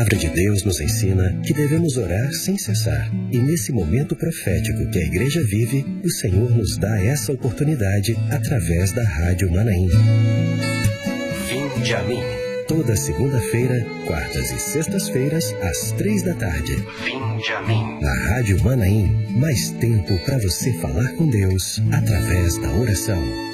palavra de Deus nos ensina que devemos orar sem cessar. E nesse momento profético que a igreja vive, o Senhor nos dá essa oportunidade através da Rádio Manaim. Vinde a mim. Toda segunda-feira, quartas e sextas-feiras, às 15h. Vinde a mim. Na Rádio Manaim, mais tempo para você falar com Deus através da oração.